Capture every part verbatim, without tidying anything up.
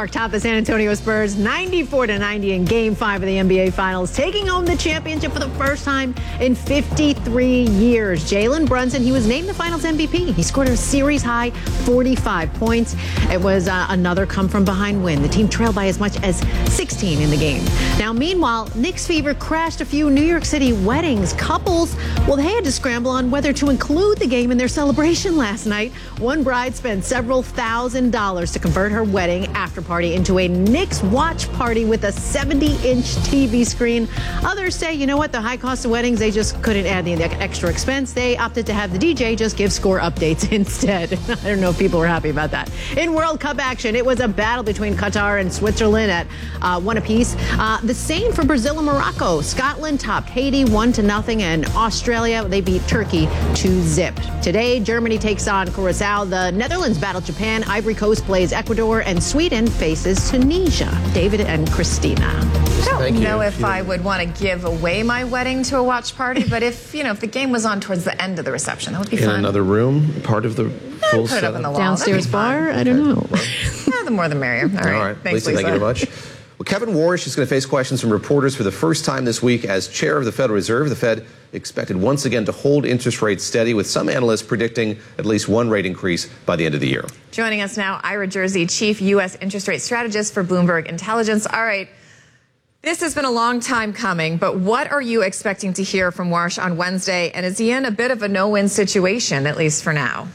York topped the San Antonio Spurs ninety-four to ninety in Game five of the N B A Finals, taking home the championship for the first time in fifty-three years. Jalen Brunson, he was named the Finals M V P. He scored a series-high forty-five points. It was uh, another come-from-behind win. The team trailed by as much as sixteen in the game. Now, meanwhile, Knicks fever crashed a few New York City weddings. Couples, well, they had to scramble on whether to include the game in their celebration last night. One bride spent several thousand dollars to convert her wedding after party into a Knicks watch party with a seventy inch T V screen. Others say, you know what, the high cost of weddings, they just couldn't add the extra expense. They opted to have the D J just give score updates instead. I don't know if people were happy about that. In World Cup action, it was a battle between Qatar and Switzerland at uh, one apiece. Uh, the same for Brazil and Morocco. Scotland topped Haiti one to nothing, and Australia, they beat Turkey two zip. Today, Germany takes on Curacao. The Netherlands battle Japan. Ivory Coast plays Ecuador, and Sweden faces Tunisia. David and Christina. I don't Thank know you. if I would want to give away my wedding to a watch party, but if, you know, if the game was on towards the end of the reception, that would be In fun. another room, part of the Yeah, full put it up setup? on the wall. Downstairs bar? I don't know. Yeah, the more the merrier. All right. All right. Thanks, Lisa, Lisa. thank you very much. Well, Kevin Warsh is going to face questions from reporters for the first time this week as chair of the Federal Reserve. The Fed expected once again to hold interest rates steady, with some analysts predicting at least one rate increase by the end of the year. Joining us now, Ira Jersey, chief U S interest rate strategist for Bloomberg Intelligence. All right. This has been a long time coming, but what are you expecting to hear from Warsh on Wednesday? And is he in a bit of a no-win situation, at least for now?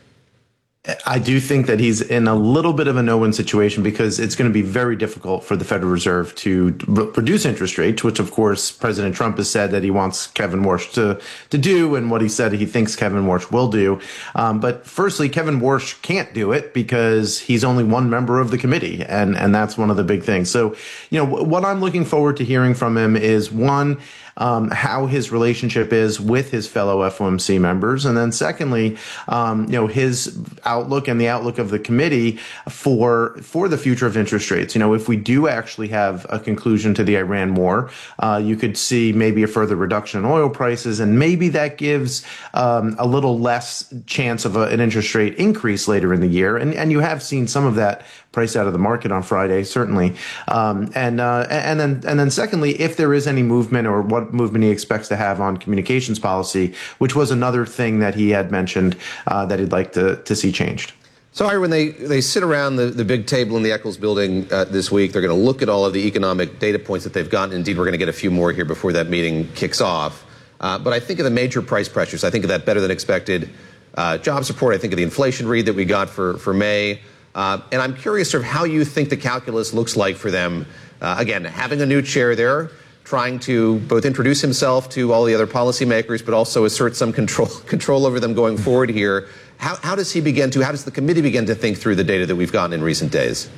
I do think that he's in a little bit of a no-win situation because it's going to be very difficult for the Federal Reserve to reduce interest rates, which, of course, President Trump has said that he wants Kevin Warsh to, to do, and what he said he thinks Kevin Warsh will do. Um, but firstly, Kevin Warsh can't do it because he's only one member of the committee, and, and that's one of the big things. So, you know, what I'm looking forward to hearing from him is, one, Um, how his relationship is with his fellow F O M C members. And then secondly, um, you know, his outlook and the outlook of the committee for for the future of interest rates. You know, if we do actually have a conclusion to the Iran war, uh, you could see maybe a further reduction in oil prices, and maybe that gives um, a little less chance of a, an interest rate increase later in the year. And, and you have seen some of that priced out of the market on Friday, certainly. Um, and uh, and then and then secondly, if there is any movement or what movement he expects to have on communications policy, which was another thing that he had mentioned uh, that he'd like to, to see changed. So, Ira, when they, they sit around the, the big table in the Eccles building uh, this week, they're going to look at all of the economic data points that they've gotten. Indeed, we're going to get a few more here before that meeting kicks off. Uh, but I think of the major price pressures. I think of that better than expected uh, jobs report. I think of the inflation read that we got for, for May. Uh, and I'm curious sort of how you think the calculus looks like for them. Uh, again, having a new chair there, trying to both introduce himself to all the other policymakers, but also assert some control control over them going forward here. How, how does he begin to, how does the committee begin to think through the data that we've gotten in recent days?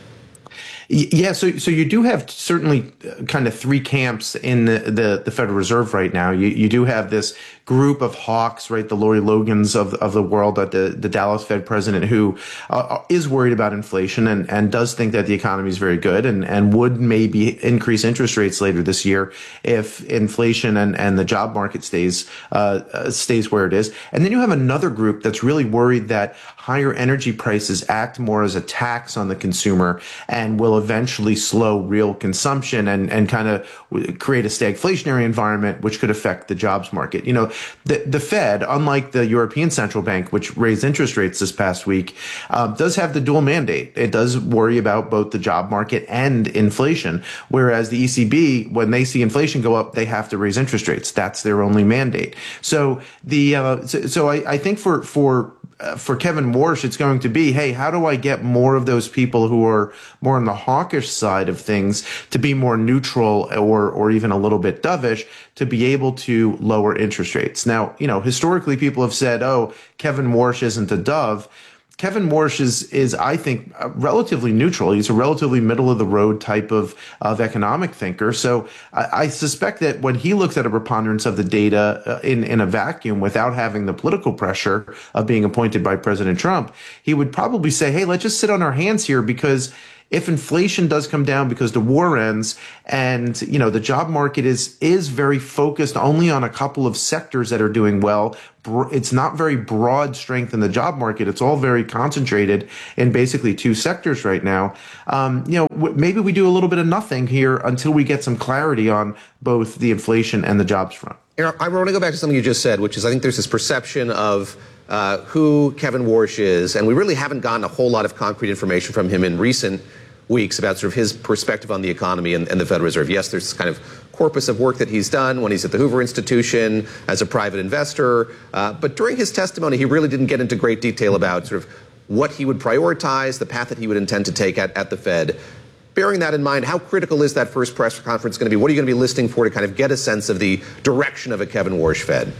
Yeah, so so you do have certainly kind of three camps in the, the, the Federal Reserve right now. You you do have this group of hawks, right, the Lori Logans of of the world, at the, the Dallas Fed president, who uh, is worried about inflation and, and does think that the economy is very good and, and would maybe increase interest rates later this year if inflation and, and the job market stays uh, stays where it is. And then you have another group that's really worried that higher energy prices act more as a tax on the consumer and will eventually slow real consumption and, and kind of create a stagflationary environment, which could affect the jobs market. You know, the, the Fed, unlike the European Central Bank, which raised interest rates this past week, uh, does have the dual mandate. It does worry about both the job market and inflation, whereas the E C B, when they see inflation go up, they have to raise interest rates. That's their only mandate. So the uh, so, so I, I think for for Uh, for Kevin Warsh, it's going to be, hey, how do I get more of those people who are more on the hawkish side of things to be more neutral or or even a little bit dovish to be able to lower interest rates? Now, you know, historically, people have said, oh, Kevin Warsh isn't a dove. Kevin Warsh is, is I think, relatively neutral. He's a relatively middle-of-the-road type of, of economic thinker. So I, I suspect that when he looks at a preponderance of the data uh, in, in a vacuum without having the political pressure of being appointed by President Trump, he would probably say, hey, let's just sit on our hands here because if inflation does come down because the war ends and, you know, the job market is is very focused only on a couple of sectors that are doing well, it's not very broad strength in the job market. It's all very concentrated in basically two sectors right now. Um, you know, maybe we do a little bit of nothing here until we get some clarity on both the inflation and the jobs front. I want to go back to something you just said, which is I think there's this perception of uh, who Kevin Warsh is, and we really haven't gotten a whole lot of concrete information from him in recent weeks about sort of his perspective on the economy and, and the Federal Reserve. Yes, there's this kind of corpus of work that he's done when he's at the Hoover Institution as a private investor, uh, but during his testimony, he really didn't get into great detail about sort of what he would prioritize, the path that he would intend to take at, at the Fed. Bearing that in mind, how critical is that first press conference going to be? What are you going to be listening for to kind of get a sense of the direction of a Kevin Warsh Fed?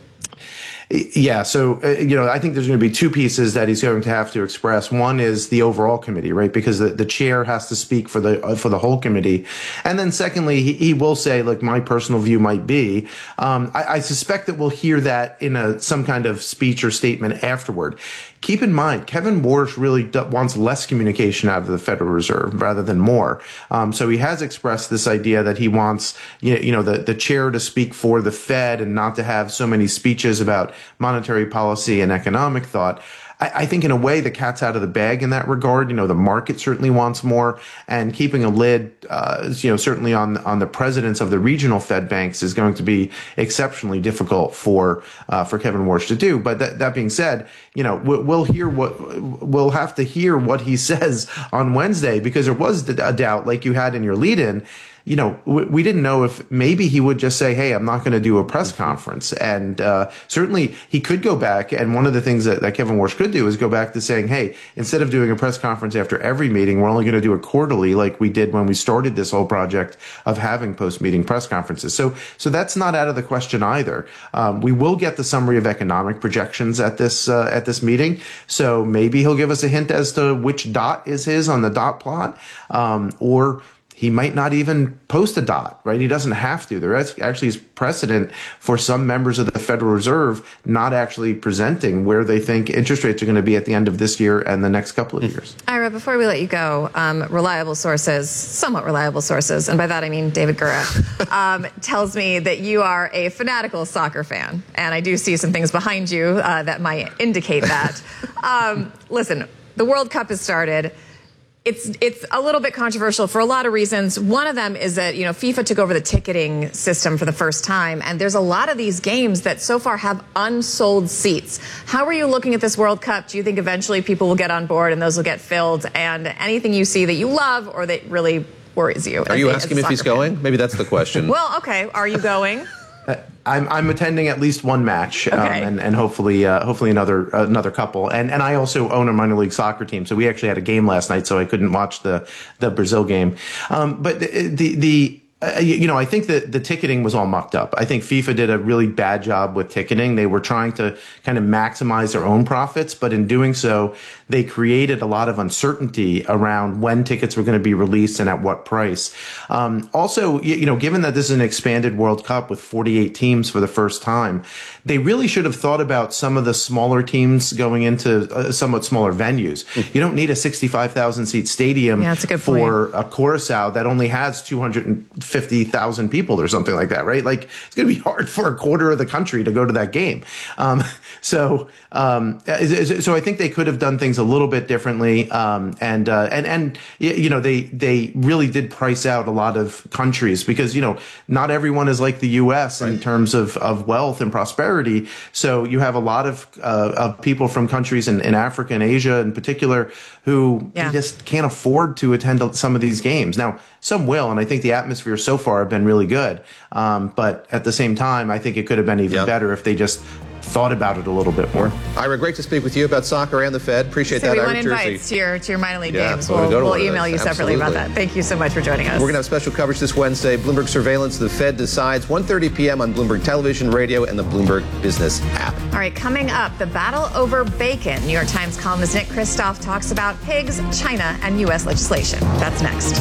Yeah, so, uh, you know, I think there's going to be two pieces that he's going to have to express. One is the overall committee, right? Because the, the chair has to speak for the uh, for the whole committee. And then secondly, he, he will say, look, my personal view might be, um, I, I suspect that we'll hear that in a some kind of speech or statement afterward. Keep in mind, Kevin Warsh really d- wants less communication out of the Federal Reserve rather than more. Um, so he has expressed this idea that he wants, you know, the, the chair to speak for the Fed and not to have so many speeches about monetary policy and economic thought. I, I think in a way the cat's out of the bag in that regard. You know, the market certainly wants more, and keeping a lid, uh, you know, certainly on on the presidents of the regional Fed banks is going to be exceptionally difficult for uh, for Kevin Warsh to do. But that, that being said, you know, we'll, we'll hear what we'll have to hear what he says on Wednesday, because there was a doubt, like you had in your lead-in. You know, we didn't know if maybe he would just say, hey, I'm not going to do a press conference. And uh, certainly he could go back. And one of the things that, that Kevin Warsh could do is go back to saying, hey, instead of doing a press conference after every meeting, we're only going to do it quarterly like we did when we started this whole project of having post-meeting press conferences. So so that's not out of the question either. Um, we will get the summary of economic projections at this uh, at this meeting. So maybe he'll give us a hint as to which dot is his on the dot plot, um, or he might not even post a dot, right? He doesn't have to. There actually is precedent for some members of the Federal Reserve not actually presenting where they think interest rates are going to be at the end of this year and the next couple of years. Ira, before we let you go, um, reliable sources, somewhat reliable sources, and by that I mean David Gura, um, tells me that you are a fanatical soccer fan. And I do see some things behind you uh, that might indicate that. um, listen, the World Cup has started. It's it's a little bit controversial for a lot of reasons. One of them is that, you know, FIFA took over the ticketing system for the first time, and there's a lot of these games that so far have unsold seats. How are you looking at this World Cup? Do you think eventually people will get on board and those will get filled? And anything you see that you love or that really worries you? Are you asking if he's going? Maybe that's the question. Well, okay. Are you going? Uh, I'm I'm attending at least one match, um, okay. and and hopefully uh, hopefully another uh, another couple, and and I also own a minor league soccer team, so we actually had a game last night, so I couldn't watch the the Brazil game, um, but the the. the Uh, you know, I think that the ticketing was all mucked up. I think FIFA did a really bad job with ticketing. They were trying to kind of maximize their own profits, but in doing so, they created a lot of uncertainty around when tickets were going to be released and at what price. Um, also, you know, given that this is an expanded World Cup with forty-eight teams for the first time, they really should have thought about some of the smaller teams going into uh, somewhat smaller venues. You don't need a sixty-five thousand seat stadium yeah, that's a good for point. a Curaçao that only has two hundred fifty thousand people or something like that, right? Like, it's going to be hard for a quarter of the country to go to that game. Um, so, um, so I think they could have done things a little bit differently. Um, and, uh, and, and, you know, they, they really did price out a lot of countries because, you know, not everyone is like the U S in right. terms of, of wealth and prosperity. So you have a lot of, uh, of people from countries in, in Africa and Asia in particular who yeah. just can't afford to attend some of these games. Now, some will, and I think the atmosphere so far have been really good. Um, but at the same time, I think it could have been even yep. better if they just thought about it a little bit more. Ira, great to speak with you about soccer and the Fed. Appreciate so that, we Ira want Jersey. invites to your, to your minor league yeah, games. We'll, we'll, we'll email you separately Absolutely. about that. Thank you so much for joining us. We're going to have special coverage this Wednesday. Bloomberg Surveillance, the Fed decides, one thirty p.m. on Bloomberg Television, Radio, and the Bloomberg Business app. All right, coming up, the battle over bacon. New York Times columnist Nick Kristof talks about pigs, China, and U S legislation. That's next.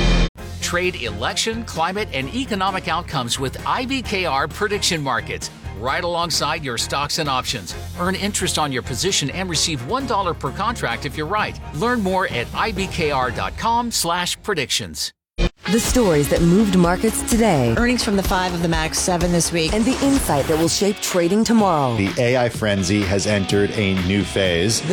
Trade election, climate, and economic outcomes with I B K R Prediction Markets. right alongside your stocks and options. Earn interest on your position and receive one dollar per contract if you're right. Learn more at ibkr.com slash predictions. The stories that moved markets today. Earnings from the five of the Max seven this week. And the insight that will shape trading tomorrow. The A I frenzy has entered a new phase.